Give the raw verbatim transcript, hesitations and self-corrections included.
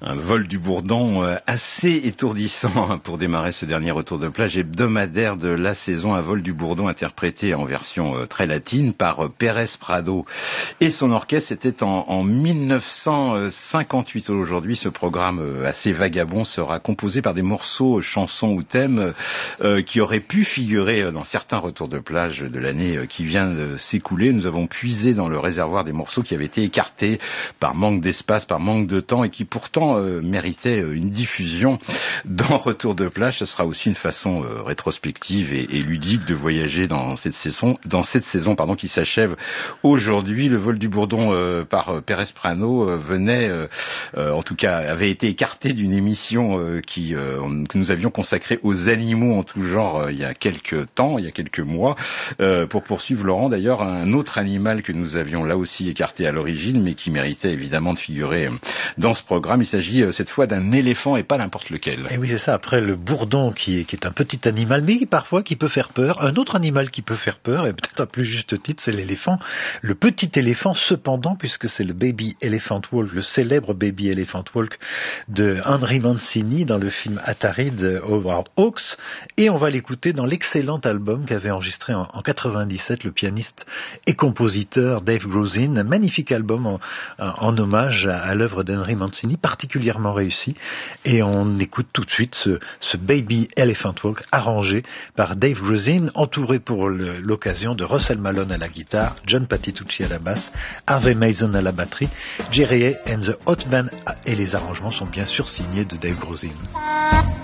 Un vol du bourdon assez étourdissant pour démarrer ce dernier retour de plage hebdomadaire de la saison. Un vol du bourdon interprété en version très latine par Pérez Prado et son orchestre. C'était en, en mille neuf cent cinquante-huit. Aujourd'hui, ce programme assez vagabond sera composé par des morceaux, chansons ou thèmes euh, qui auraient pu figurer dans certains retours de plage de l'année qui vient de s'écouler. Nous avons puisé dans le réservoir des morceaux qui avaient été écartés par manque d'espace, par manque de temps et qui pourtant Euh, méritait une diffusion dans Retour de plage. Ce sera aussi une façon euh, rétrospective et, et ludique de voyager dans cette saison, dans cette saison pardon, qui s'achève aujourd'hui. Le vol du bourdon euh, par euh, Pérez Prado euh, venait, euh, euh, en tout cas, avait été écarté d'une émission euh, qui, euh, que nous avions consacrée aux animaux en tout genre euh, il y a quelques temps, il y a quelques mois, euh, pour poursuivre, Laurent, d'ailleurs, un autre animal que nous avions là aussi écarté à l'origine, mais qui méritait évidemment de figurer dans ce programme. Il s'agit cette fois d'un éléphant et pas n'importe lequel. Et oui, c'est ça. Après le bourdon qui est, qui est un petit animal, mais parfois qui peut faire peur. Un autre animal qui peut faire peur, et peut-être à plus juste titre, c'est l'éléphant. Le petit éléphant, cependant, puisque c'est le Baby Elephant Walk, le célèbre Baby Elephant Walk de Henry Mancini dans le film Atari de Howard Hawks. Et on va l'écouter dans l'excellent album qu'avait enregistré en, en quatre-vingt-dix-sept le pianiste et compositeur Dave Grusin. Un magnifique album en, en hommage à, à l'œuvre d'Henry Mancini, particulièrement réussi, et on écoute tout de suite ce, ce Baby Elephant Walk arrangé par Dave Grusin, entouré pour le, l'occasion de Russell Malone à la guitare, John Patitucci à la basse, Harvey Mason à la batterie, Jerry Hay and the Hot Band, et les arrangements sont bien sûr signés de Dave Grusin.